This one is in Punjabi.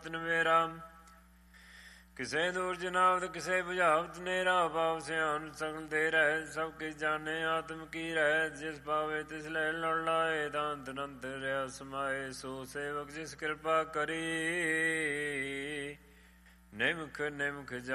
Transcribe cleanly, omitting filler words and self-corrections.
ਭਗਤ ਨਵੇਰਾ। ਕਿਸੇ ਦੂਰ ਜਨਾਵਤ ਕਿਸੇ ਬੁਝਾਵਤ ਨੇਰਾ। ਭਾਵ ਸਿਆਨ ਸਗਲ ਦੇ ਰਹਿ ਸਭ ਕਿਛ ਜਾਣੇ ਆਤਮ ਕੀ ਰਹਿ। ਜਿਸ ਪਾਵੇ ਤਿਸ ਲੈ ਲੜ ਲਾਏ ਦਾੰਤ ਅਨੰਤ ਰਿਆ ਸਮਾਏ। ਸੋ ਸੇਵਕ ਜਿਸ ਕਿਰਪਾ ਕਰੀ ਨਿਮਖ ਨਿਮਖ